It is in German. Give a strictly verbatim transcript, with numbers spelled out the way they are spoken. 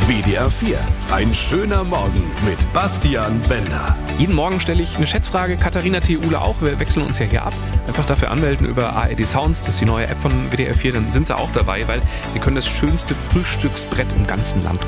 W D R vier. Ein schöner Morgen mit Bastian Bender. Jeden Morgen stelle ich eine Schätzfrage. Katharina T. Uhle auch. Wir wechseln uns ja hier ab. Einfach dafür anmelden über A R D Sounds. Das ist die neue App von W D R vier. Dann sind sie auch dabei, weil sie können das schönste Frühstücksbrett im ganzen Land